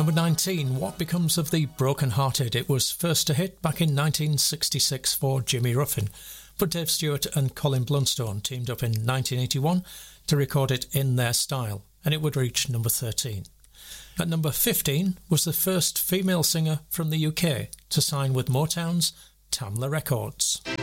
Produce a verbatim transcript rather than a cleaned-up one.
number nineteen, What Becomes of the Broken Hearted? It was first a hit back in nineteen sixty-six for Jimmy Ruffin, but Dave Stewart and Colin Blunstone teamed up in nineteen eighty-one to record it in their style, and it would reach number thirteen. At number fifteen was the first female singer from the U K to sign with Motown's Tamla Records.